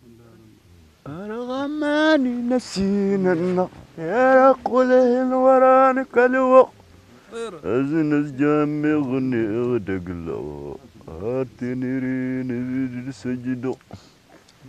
أنا غماني نسينا النار يا قوله الورانك الوقت أزنس جامي غني غدق له هاتني رين السجدو